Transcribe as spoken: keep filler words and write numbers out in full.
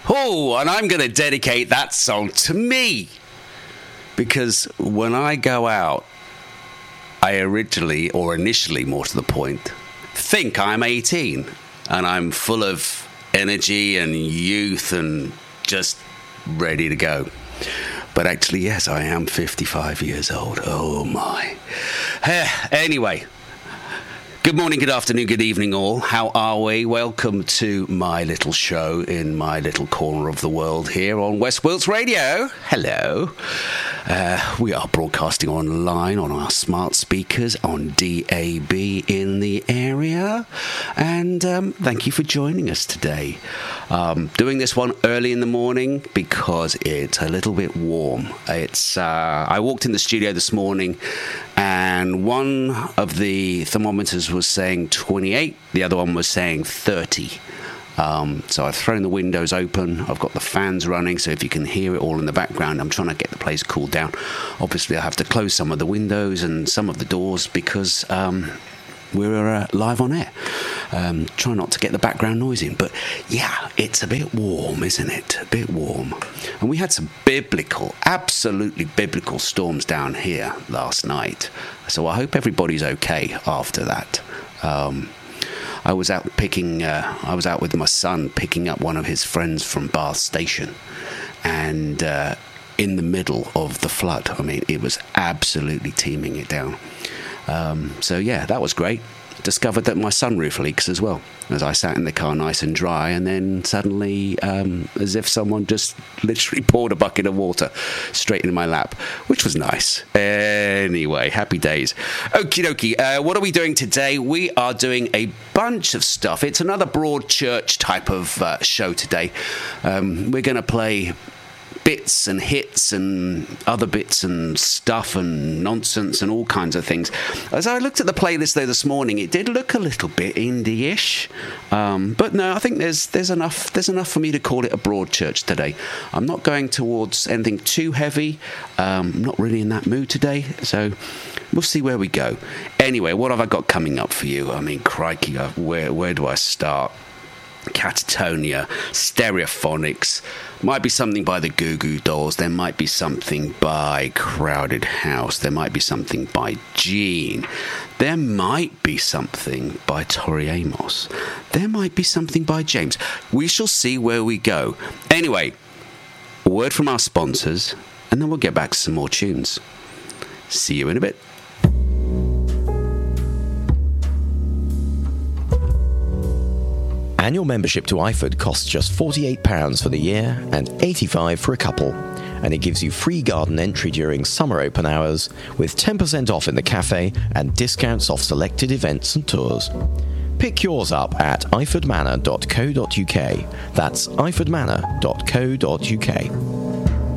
Oh, and I'm going to dedicate that song to me. Because when I go out, I originally, or initially more to the point, think I'm eighteen. And I'm full of energy and youth and just ready to go. But actually, yes, I am fifty-five years old. Oh, my. Anyway. Good morning, good afternoon, good evening all. How are we? Welcome to my little show in my little corner of the world here on West Wilts Radio. Hello. Uh, we are broadcasting online on our smart speakers on D A B in the area. And um, thank you for joining us today. Um, doing this one early in the morning because it's a little bit warm. It's. Uh, I walked in the studio this morning and one of the thermometers was saying twenty-eight, the other one was saying thirty. Um, so I've thrown the windows open, I've got the fans running, so if you can hear it all in the background, I'm trying to get the place cooled down. Obviously I have to close some of the windows and some of the doors because um, we're uh, live on air. Um, try not to get the background noise in, but yeah, it's a bit warm, isn't it? A bit warm. And we had some biblical, absolutely biblical storms down here last night. So I hope everybody's okay after that. Um, I was out picking, uh, I was out with my son picking up one of his friends from Bath Station. And uh, in the middle of the flood, I mean, it was absolutely teeming it down. Um, so yeah, that was great. Discovered that my sunroof leaks as well as I sat in the car nice and dry, and then suddenly um, as if someone just literally poured a bucket of water straight into my lap, which was nice. Anyway, happy days. Okie dokie, uh, what are we doing today? We are doing a bunch of stuff. It's another broad church type of uh, show today. Um, we're going to play bits and hits and other bits and stuff and nonsense and all kinds of things. As I looked at the playlist there this morning, it did look a little bit indie-ish, um, but no, I think there's there's enough there's enough for me to call it a broad church today. I'm not going towards anything too heavy. Um, I'm not really in that mood today, so we'll see where we go. Anyway, what have I got coming up for you? I mean, crikey, where where do I start? Catatonia, Stereophonics, might be something by the Goo Goo Dolls, there might be something by Crowded House, there might be something by Gene, there might be something by Tori Amos, there might be something by James. We shall see where we go. Anyway, a word from our sponsors, and then we'll get back to some more tunes. See you in a bit. Annual membership to I F O D costs just forty-eight pounds for the year and eighty-five pounds for a couple, and it gives you free garden entry during summer open hours with ten percent off in the cafe and discounts off selected events and tours. Pick yours up at iford manor dot co dot uk. That's iford manor dot co dot uk.